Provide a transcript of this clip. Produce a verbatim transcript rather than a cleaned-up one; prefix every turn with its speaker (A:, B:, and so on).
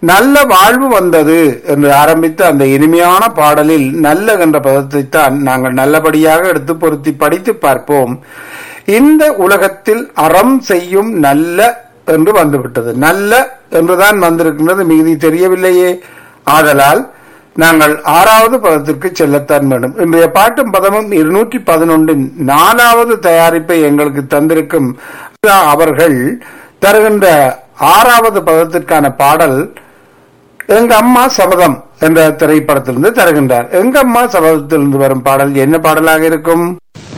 A: நல்ல வாழ்வு வந்தது என்று ஆரம்பித்த அந்த இனிமையான பாடலில் நல்ல என்ற பதத்தை தான் நாங்கள் நல்லபடியாக எடுத்து பொருத்தி படித்து பார்ப்போம். இந்த உலகத்தில் அறம் செய்யும் நல்ல என்று வந்துவிட்டது. நல்ல என்றுதான் வந்திருக்கின்றது, மிகுதி தெரியவில்லையே. ஆதலால் நாங்கள் ஆறாவது பதத்திற்கு செல்லத்தான் வேண்டும். இன்றைய பாட்டும் பதமும் இருநூற்றி பதினொன்றின் நாலாவது தயாரிப்பை எங்களுக்கு தந்திருக்கும் அவர்கள் தருகின்ற ஆறாவது பதத்திற்கான பாடல் எங்க அம்மா சபதம் என்ற திரைப்படத்திலிருந்து தருகின்றார். எங்க அம்மா சபதத்திலிருந்து வரும் பாடல் என்ன பாடலாக இருக்கும்?